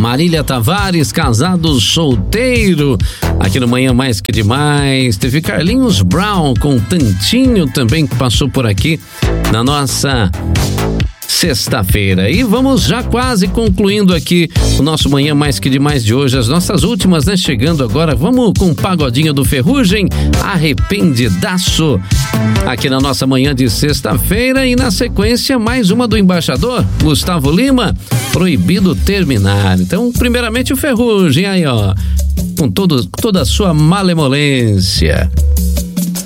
Marília Tavares, casado solteiro, aqui no Manhã Mais Que Demais. Teve Carlinhos Brown com Tantinho também, que passou por aqui na nossa sexta-feira. E vamos já quase concluindo aqui o nosso Manhã Mais Que Demais de hoje, as nossas últimas, né? Chegando agora, vamos com o pagodinho do Ferrugem, Arrependidaço, aqui na nossa manhã de sexta-feira. E na sequência, mais uma do embaixador, Gustavo Lima, Proibido Terminar. Então, primeiramente o Ferrugem, aí ó, com toda a sua malemolência.